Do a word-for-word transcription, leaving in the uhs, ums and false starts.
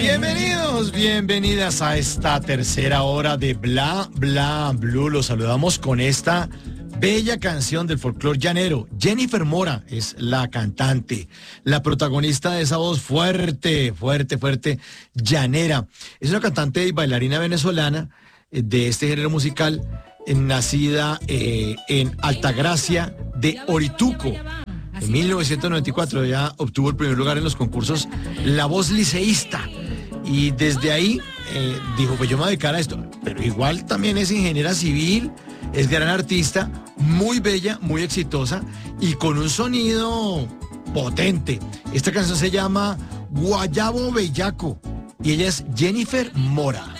Bienvenidos, bienvenidas a esta tercera hora de Bla Bla Blue. Los saludamos con esta bella canción del folclore llanero. Jennifer Mora es la cantante, la protagonista de esa voz fuerte, fuerte, fuerte, llanera. Es una cantante y bailarina venezolana eh, de este género musical, eh, nacida eh, en Altagracia de Orituco. En mil novecientos noventa y cuatro ya obtuvo el primer lugar en los concursos La Voz Liceísta. Y desde ahí eh, dijo, pues yo me voy a dedicar a esto. Pero igual también es ingeniera civil, es gran artista, muy bella, muy exitosa y con un sonido potente. Esta canción se llama Guayabo Bellaco y ella es Jennifer Mora.